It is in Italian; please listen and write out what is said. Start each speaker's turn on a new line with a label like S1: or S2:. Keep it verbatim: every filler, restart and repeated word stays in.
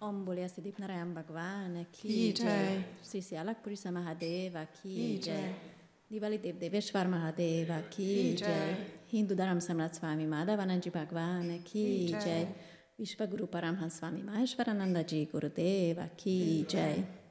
S1: Om Bolya Siddhip Narayan Bhagwan
S2: Ki
S1: Ki
S2: Jai.
S1: Jai. Sri Sri Alakpurisa Mahadeva Ki
S2: Ki
S1: Jai.
S2: Jai.
S1: Diwali Dev Deveshwar Mahadeva Ki
S2: Ki
S1: Jai.
S2: Jai.
S1: Hindu Dharam Samrat Swami Madhavananji Bhagwan Ki
S2: Ki Jai.
S1: Jai. Vishwaguru Paramhans Swami Maheshwarananda Ji Gurudeva Ki Jai.